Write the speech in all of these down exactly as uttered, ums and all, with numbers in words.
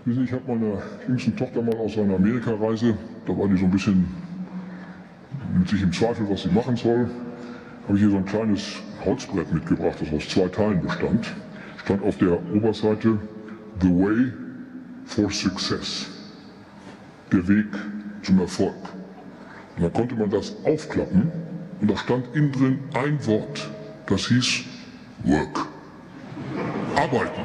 Wissen Sie, ich habe meiner jüngsten Tochter mal aus einer Amerikareise, da war die so ein bisschen mit sich im Zweifel, was sie machen soll, habe ich hier so ein kleines Holzbrett mitgebracht, das aus zwei Teilen bestand. Stand auf der Oberseite The Way for Success, der Weg zum Erfolg. Und dann konnte man das aufklappen und da stand innen drin ein Wort, das hieß Work. Arbeiten.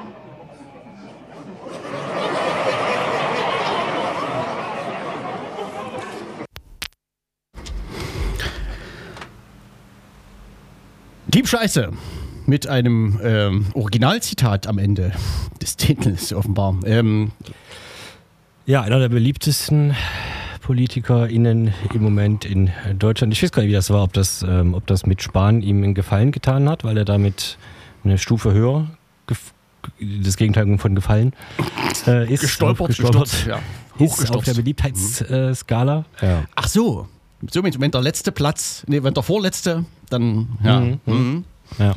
Deep Scheiße. Mit einem ähm, Originalzitat am Ende des Titels offenbar. Ähm, ja, einer der beliebtesten PolitikerInnen im Moment in Deutschland. Ich weiß gar nicht, wie das war, ob das, ähm, ob das mit Spahn ihm einen Gefallen getan hat, weil er damit eine Stufe höher, gef- das Gegenteil von Gefallen, äh, ist. Gestolpert, gestolpert, gestürzt, ja. Ist auf der Beliebtheitsskala. Äh, ja. Ach so. Somit, wenn der letzte Platz, nee, wenn der vorletzte, dann, ja. Mhm. Mhm. Ja.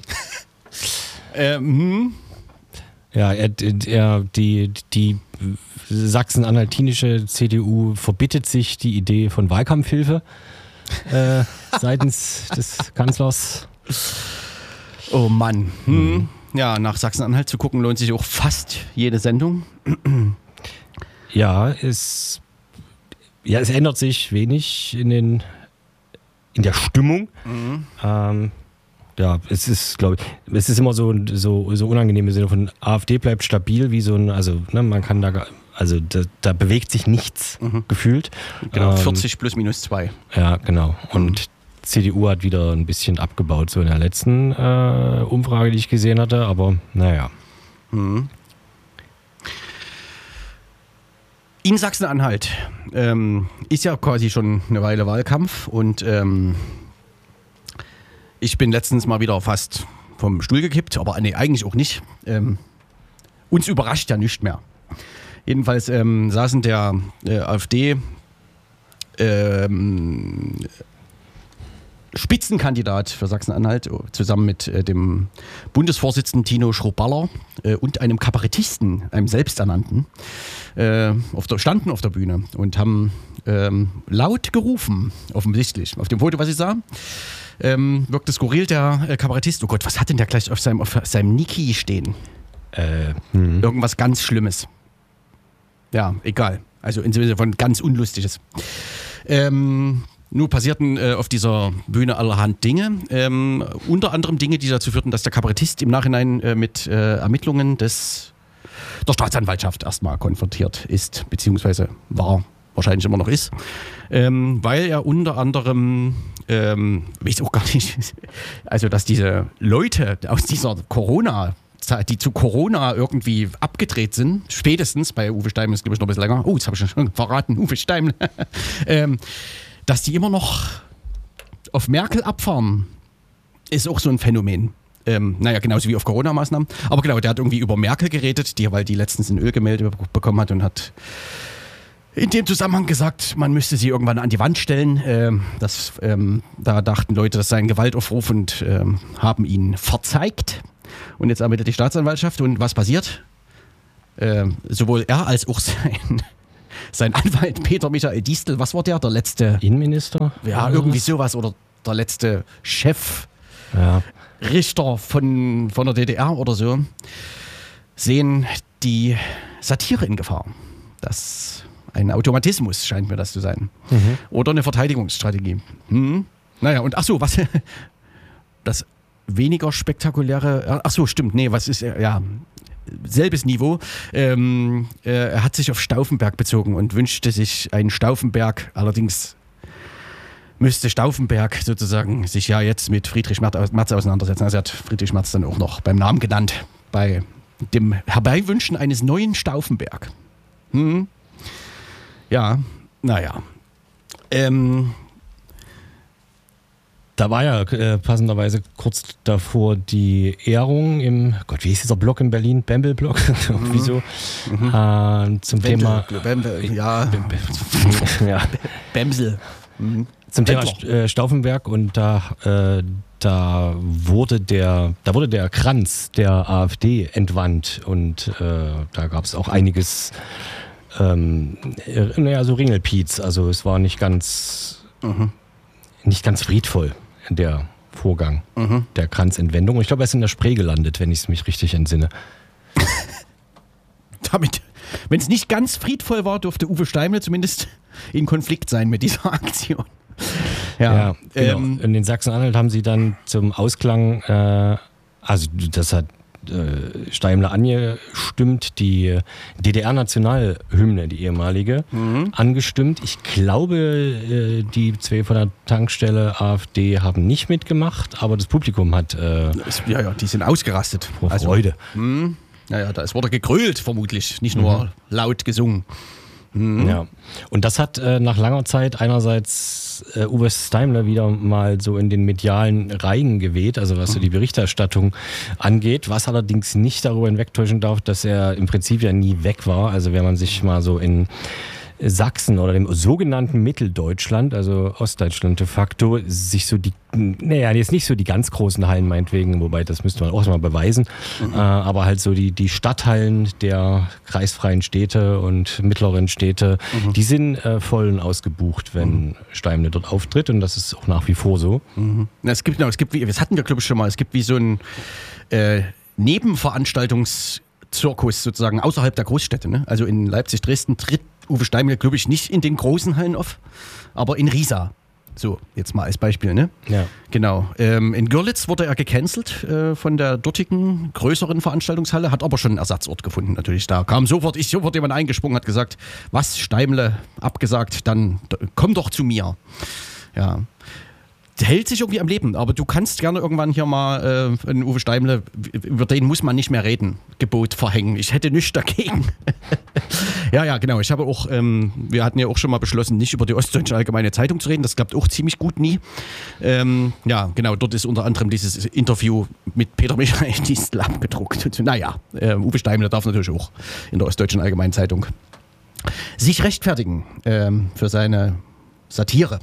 ähm, Ja, er, er, die, die sachsen-anhaltinische C D U verbittet sich die Idee von Wahlkampfhilfe äh, seitens des Kanzlers. Oh Mann. Hm. Ja, nach Sachsen-Anhalt zu gucken lohnt sich auch fast jede Sendung. Ja, es, ja, es ändert sich wenig in, den, in der Stimmung. Mhm. Ähm, ja, es ist, glaube ich, es ist immer so, so, so unangenehm im Sinne von AfD bleibt stabil, wie so ein, also ne, man kann da, also da, da bewegt sich nichts Mhm. gefühlt. Genau, Ähm, vierzig plus minus zwei. Ja, genau. Und C D U hat wieder ein bisschen abgebaut, so in der letzten äh, Umfrage, die ich gesehen hatte, aber naja. Mhm. In Sachsen-Anhalt ähm, ist ja quasi schon eine Weile Wahlkampf und ähm, ich bin letztens mal wieder fast vom Stuhl gekippt, aber nee, eigentlich auch nicht. Ähm, uns überrascht ja nicht mehr. Jedenfalls ähm, saßen der äh, AfD ähm, Spitzenkandidat für Sachsen-Anhalt zusammen mit äh, dem Bundesvorsitzenden Tino Schroballer äh, und einem Kabarettisten, einem Selbsternannten, äh, auf der, standen auf der Bühne und haben ähm, laut gerufen, offensichtlich. Auf dem Foto, was ich sah, ähm, wirkte skurril der äh, Kabarettist. Oh Gott, was hat denn der gleich auf seinem, auf seinem Niki stehen? Äh, hm. Irgendwas ganz Schlimmes. Ja, egal. Also im Sinne von ganz Unlustiges. Ähm, nur passierten äh, auf dieser Bühne allerhand Dinge. Ähm, unter anderem Dinge, die dazu führten, dass der Kabarettist im Nachhinein äh, mit äh, Ermittlungen des, der Staatsanwaltschaft erstmal konfrontiert ist, beziehungsweise war, wahrscheinlich immer noch ist. Ähm, weil er unter anderem, ähm, weiß auch gar nicht, also dass diese Leute aus dieser Corona- die zu Corona irgendwie abgedreht sind, spätestens bei Uwe Steimle, ist glaube ich noch ein bisschen länger, oh, das habe ich schon verraten, Uwe Steimle, ähm, dass die immer noch auf Merkel abfahren, ist auch so ein Phänomen. Ähm, naja, genauso wie auf Corona-Maßnahmen. Aber genau, der hat irgendwie über Merkel geredet, die, weil die letztens ein Ölgemälde bekommen hat und hat in dem Zusammenhang gesagt, man müsste sie irgendwann an die Wand stellen. Ähm, das, ähm, da dachten Leute, das sei ein Gewaltaufruf und ähm, haben ihn verzeigt. Und jetzt ermittelt die Staatsanwaltschaft und was passiert? Äh, sowohl er als auch sein, sein Anwalt Peter Michael Distel, was war der? Der letzte Innenminister? Ja, irgendwie sowas oder der letzte Chef Ja. Richter von, von der D D R oder so, sehen die Satire in Gefahr. Das ein Automatismus scheint mir das zu sein. Mhm. Oder eine Verteidigungsstrategie. Hm. Naja, und ach so, was das weniger spektakuläre, ach so, stimmt, nee, was ist, ja, selbes Niveau. Ähm, äh, er hat sich auf Stauffenberg bezogen und wünschte sich einen Stauffenberg, allerdings müsste Stauffenberg sozusagen sich ja jetzt mit Friedrich Merz auseinandersetzen. Also er hat Friedrich Merz dann auch noch beim Namen genannt, bei dem Herbeiwünschen eines neuen Stauffenberg. Hm. Ja, naja. Ähm, Da war ja äh, passenderweise kurz davor die Ehrung im, Gott, wie hieß dieser Block in Berlin? Bembel-Block? Irgendwie so. Mhm. Äh, zum Bembel, Thema. Bembel, ja. ja. Bemsel. Mhm. Zum Thema Wendler. äh, Stauffenberg und da, äh, da wurde der, da wurde der Kranz der AfD entwandt und äh, da gab es auch einiges, ähm, äh, naja, so Ringelpiez. Also es war nicht ganz, Mhm. nicht ganz friedvoll, der Vorgang Mhm. der Kranzentwendung. Und ich glaube, er ist in der Spree gelandet, wenn ich es mich richtig entsinne. Damit, wenn es nicht ganz friedvoll war, durfte Uwe Steimle zumindest in Konflikt sein mit dieser Aktion. Ja, genau. ähm, In den Sachsen-Anhalt haben sie dann zum Ausklang, äh, also das hat äh, Steimle angestimmt, die D D R-Nationalhymne, die ehemalige, Mhm. angestimmt. Ich glaube, äh, die zwei von der Tankstelle AfD haben nicht mitgemacht, aber das Publikum hat äh, es- ja, ja, die sind ausgerastet. vor Also, Freude. mh, naja, da es wurde gegrölt vermutlich, nicht nur Mhm. laut gesungen. Ja. Und das hat äh, nach langer Zeit einerseits äh, Uwe Steimle wieder mal so in den medialen Reigen geweht, also was so die Berichterstattung angeht, was allerdings nicht darüber hinwegtäuschen darf, dass er im Prinzip ja nie weg war. Also wenn man sich mal so in Sachsen oder dem sogenannten Mitteldeutschland, also Ostdeutschland de facto, sich so die, naja, jetzt nicht so die ganz großen Hallen meinetwegen, wobei das müsste man auch mal beweisen, mhm. äh, aber halt so die, die Stadthallen der kreisfreien Städte und mittleren Städte, mhm. die sind äh, voll und ausgebucht, wenn mhm. Steimle dort auftritt und das ist auch nach wie vor so. Mhm. Na, es gibt, no, es gibt wie, das hatten wir glaube ich schon mal, es gibt wie so ein äh, Nebenveranstaltungszirkus sozusagen außerhalb der Großstädte. Ne? Also in Leipzig, Dresden tritt Uwe Steimle, glaube ich, nicht in den großen Hallen auf, aber in Riesa. So, jetzt mal als Beispiel, ne? Ja. Genau. Ähm, in Görlitz wurde er gecancelt äh, von der dortigen größeren Veranstaltungshalle, hat aber schon einen Ersatzort gefunden natürlich. Da kam sofort, ist sofort jemand eingesprungen, hat gesagt, was, Steimle, abgesagt, dann d- komm doch zu mir. Ja. Hält sich irgendwie am Leben, aber du kannst gerne irgendwann hier mal äh, einen Uwe Steimle, über den muss man nicht mehr reden, Gebot verhängen. Ich hätte nichts dagegen. ja, ja, genau. Ich habe auch, ähm, wir hatten ja auch schon mal beschlossen, nicht über die Ostdeutsche Allgemeine Zeitung zu reden. Das klappt auch ziemlich gut nie. Ähm, ja, genau. Dort ist unter anderem dieses Interview mit Peter Michael Distel abgedruckt. Und so, naja, äh, Uwe Steimle darf natürlich auch in der Ostdeutschen Allgemeinen Zeitung sich rechtfertigen ähm, für seine Satire.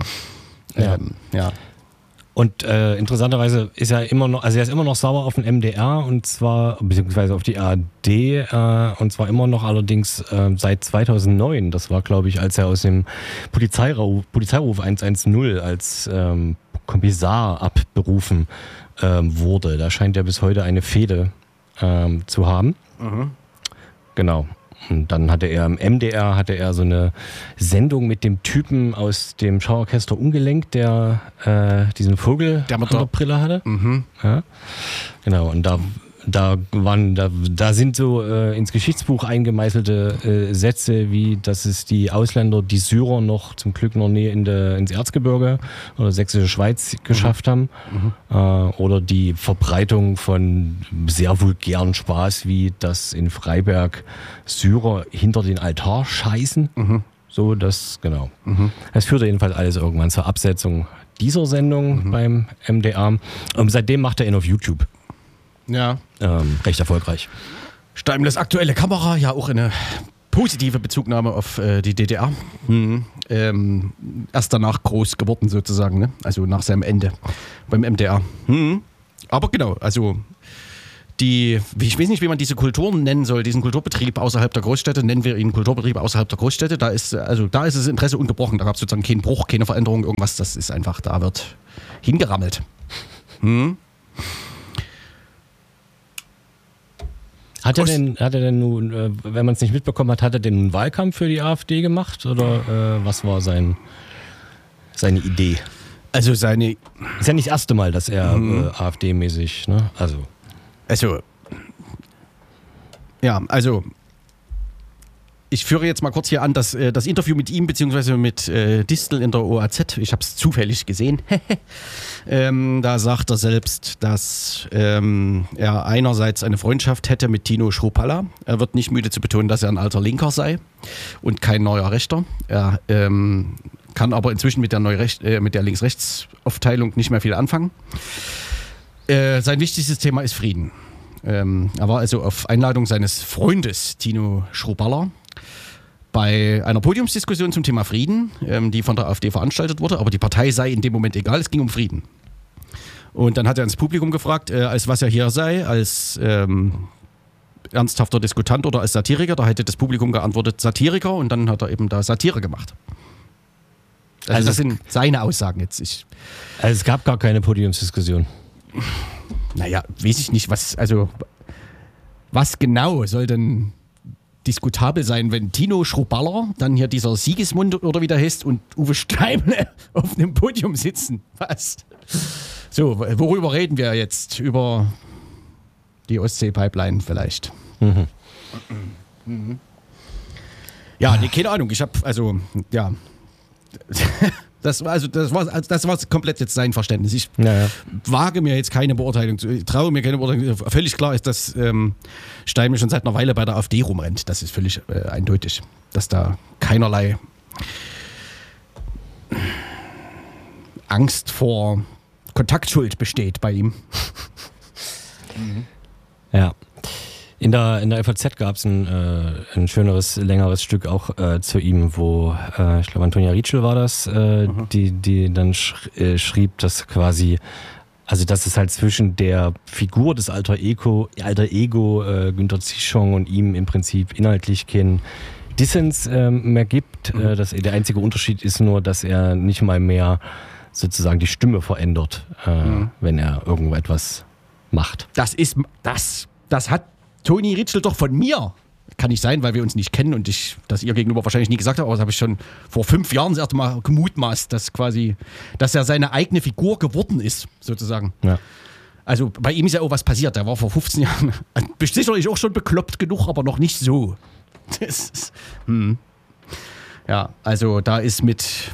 Ja. Ähm, ja. Und äh, interessanterweise ist er immer noch, also er ist immer noch sauer auf den M D R und zwar, beziehungsweise auf die A R D äh, und zwar immer noch allerdings äh, seit zweitausendneun. Das war, glaube ich, als er aus dem Polizeiruf, Polizeiruf hundertzehn als ähm, Kommissar abberufen ähm, wurde. Da scheint er bis heute eine Fehde ähm, zu haben. Mhm. Genau. Und dann hatte er im M D R hatte er so eine Sendung mit dem Typen aus dem Schauorchester Ungelenkt, der äh, diesen Vogel Der mit an der der- Brille hatte. Mhm. Ja. Genau, und da, da waren, da, da sind so äh, ins Geschichtsbuch eingemeißelte äh, Sätze wie, dass es die Ausländer, die Syrer noch zum Glück noch nie in de, ins Erzgebirge oder sächsische Schweiz geschafft haben. Äh, oder die Verbreitung von sehr vulgären Spaß, wie dass in Freiberg Syrer hinter den Altar scheißen. So, das, genau. Es führte jedenfalls alles irgendwann zur Absetzung dieser Sendung beim M D R. Und seitdem macht er ihn auf YouTube. Ja. Ähm, recht erfolgreich. Steimles aktuelle Kamera, ja auch eine positive Bezugnahme auf äh, die D D R. Mhm. Ähm, erst danach groß geworden sozusagen, ne? Also nach seinem Ende beim M D R. Mhm. Aber genau, also die, wie- ich weiß nicht, wie man diese Kulturen nennen soll, diesen Kulturbetrieb außerhalb der Großstädte, nennen wir ihn Kulturbetrieb außerhalb der Großstädte. Da ist, also da ist das Interesse ungebrochen, da gab es sozusagen keinen Bruch, keine Veränderung, irgendwas, das ist einfach, da wird hingerammelt. Mhm. Hat er Aus- denn, hat er denn nun, äh, wenn man es nicht mitbekommen hat, hat er denn einen Wahlkampf für die AfD gemacht? Oder äh, was war sein, seine Idee? Also seine, Ist ja nicht das erste Mal, dass er äh, AfD-mäßig, ne? Also. also, ja, also, ich führe jetzt mal kurz hier an, dass äh, das Interview mit ihm beziehungsweise mit äh, Distel in der O A Z, ich habe es zufällig gesehen, ähm, da sagt er selbst, dass ähm, er einerseits eine Freundschaft hätte mit Tino Schropalla. Er wird nicht müde zu betonen, dass er ein alter Linker sei und kein neuer Rechter. Er ähm, kann aber inzwischen mit der, Neurecht, äh, mit der Links-Rechts-Aufteilung nicht mehr viel anfangen. Äh, sein wichtigstes Thema ist Frieden. Ähm, er war also auf Einladung seines Freundes Tino Schropalla bei einer Podiumsdiskussion zum Thema Frieden, ähm, die von der AfD veranstaltet wurde, aber die Partei sei in dem Moment egal, es ging um Frieden. Und dann hat er ins Publikum gefragt, äh, als was er hier sei, als ähm, ernsthafter Diskutant oder als Satiriker. Da hätte das Publikum geantwortet Satiriker und dann hat er eben da Satire gemacht. Also, also das sind seine Aussagen jetzt. Ich, also es gab gar keine Podiumsdiskussion. Naja, weiß ich nicht, was, also was genau soll denn diskutabel sein, wenn Tino Schruballer, dann hier dieser Sigismund oder wie der heißt und Uwe Steible auf einem Podium sitzen. Was? So, worüber reden wir jetzt? Über die Ostsee-Pipeline vielleicht. Mhm. Mhm. Ja, nee, keine Ahnung. Ich habe, also, ja. Das war, also, das, war, also das war komplett jetzt sein Verständnis. Ich naja. wage mir jetzt keine Beurteilung zu, ich traue mir keine Beurteilung. Völlig klar ist, dass ähm, Steinmeier schon seit einer Weile bei der AfD rumrennt. Das ist völlig äh, eindeutig, dass da keinerlei Angst vor Kontaktschuld besteht bei ihm. Mhm. Ja. In der, in der F A Z gab es ein, äh, ein schöneres, längeres Stück auch äh, zu ihm, wo, äh, ich glaube, Antonia Rietschel war das, äh, mhm. die, die dann sch äh, schrieb, dass quasi, also dass es halt zwischen der Figur des Alter Ego, Alter Ego äh, Günter Zischong und ihm im Prinzip inhaltlich kein Dissens äh, mehr gibt. Mhm. Äh, dass, der einzige Unterschied ist nur, dass er nicht mal mehr sozusagen die Stimme verändert, äh, mhm. wenn er irgendwo etwas macht. Das ist, das, das hat Toni Ritschl doch von mir. Kann nicht sein, weil wir uns nicht kennen und ich das ihr gegenüber wahrscheinlich nie gesagt habe, aber das habe ich schon vor fünf Jahren das erste Mal gemutmaßt, dass quasi, dass er seine eigene Figur geworden ist, sozusagen. Ja. Also bei ihm ist ja auch was passiert. Der war vor fünfzehn Jahren sicherlich auch schon bekloppt genug, aber noch nicht so. Das ist, hm. Ja, also da ist mit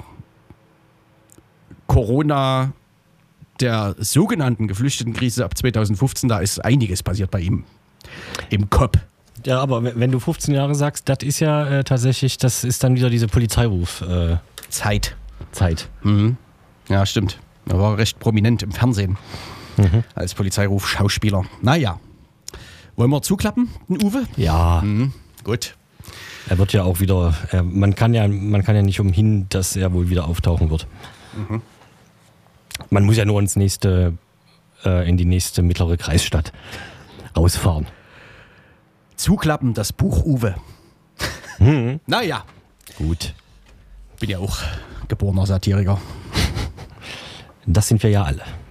Corona, der sogenannten Geflüchtetenkrise ab zweitausendfünfzehn, da ist einiges passiert bei ihm. Im Kopf. Ja, aber wenn du fünfzehn Jahre sagst, das ist ja äh, tatsächlich, das ist dann wieder diese Polizeiruf. Äh, Zeit. Zeit. Mhm. Ja, stimmt. Er war recht prominent im Fernsehen mhm. als Polizeiruf-Schauspieler. Naja. Wollen wir zuklappen, den Uwe? Ja. Mhm. Gut. Er wird ja auch wieder, äh, man kann ja, man kann ja nicht umhin, dass er wohl wieder auftauchen wird. Mhm. Man muss ja nur ins nächste, äh, in die nächste mittlere Kreisstadt rausfahren. Zuklappen, das Buch Uwe. Mhm. Naja. Gut. Bin ja auch geborener Satiriker. Das sind wir ja alle.